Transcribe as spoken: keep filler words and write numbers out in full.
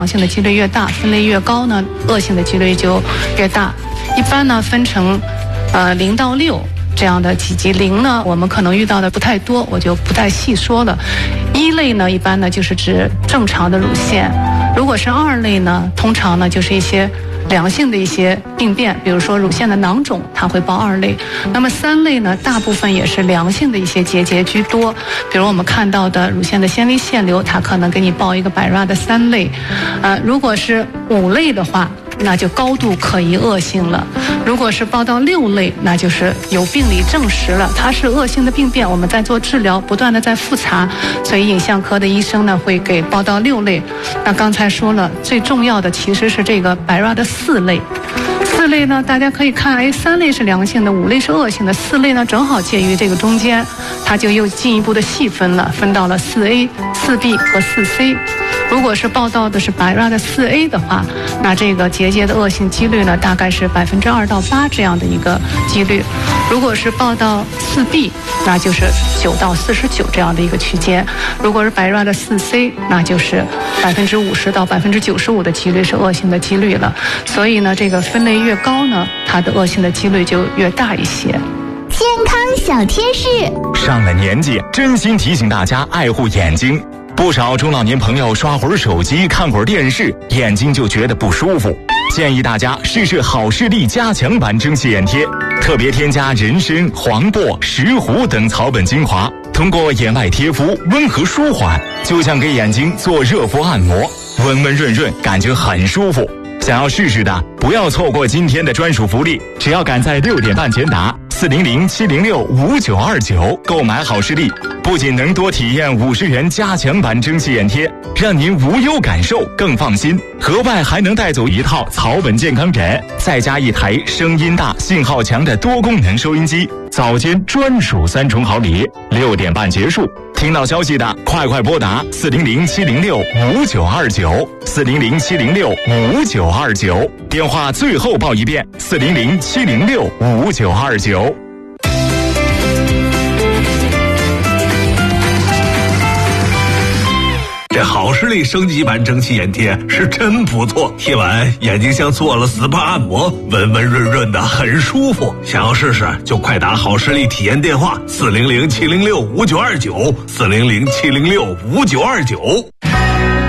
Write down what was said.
良性的几率越大，分类越高呢，恶性的几率就越大。一般呢分成呃零到六这样的几级，零呢我们可能遇到的不太多，我就不太细说了。一类呢一般呢就是指正常的乳腺，如果是二类呢，通常呢就是一些良性的一些病变，比如说乳腺的囊肿，它会报二类。那么三类呢，大部分也是良性的一些结节居多，比如我们看到的乳腺的纤维腺瘤，它可能给你报一个百 R A 的三类。呃，如果是五类的话，那就高度可疑恶性了。如果是报到六类，那就是有病理证实了，它是恶性的病变，我们在做治疗，不断的在复查，所以影像科的医生呢会给报到六类。那刚才说了，最重要的其实是这个百 R A 的四类。四类呢，大家可以看，哎，三类是良性的，五类是恶性的，四类呢正好介于这个中间，它就又进一步的细分了，分到了四 A、四 B 和四 C。如果是报道的是百 R A 的四 A 的话，那这个结节的恶性几率呢，大概是百分之二到八这样的一个几率。如果是报到四 B， 那就是九到四十九这样的一个区间。如果是百 R A 的四 C， 那就是百分之五十到百分之九十五的几率是恶性的几率了。所以呢，这个分类越高呢，它的恶性的几率就越大一些。 健康小贴士， 上了年纪，真心提醒大家爱护眼睛。不少中老年朋友刷会儿手机，看会儿电视，眼睛就觉得不舒服。建议大家试试好视力加强版蒸汽眼贴，特别添加人参、黄柏、石斛等草本精华，通过眼外贴敷温和舒缓，就像给眼睛做热敷按摩，温温润润，感觉很舒服。想要试试的，不要错过今天的专属福利，只要赶在六点半前打四零零七零六五九二九购买好视力，不仅能多体验五十元加强版蒸汽眼贴，让您无忧感受更放心，额外还能带走一套草本健康枕，再加一台声音大信号强的多功能收音机，早间专属三重好礼。六点半结束，听到消息的快快拨打四零零七零六五九二九四零零七零六五九二九，电话最后报一遍四零零七零六五九二九。 这好视力升级版蒸汽眼贴是真不错，贴完眼睛像做了 S P A 按摩，温温润润的，很舒服。想要试试就快打好视力体验电话四零零七零六五九二九四零零七零六五九二九。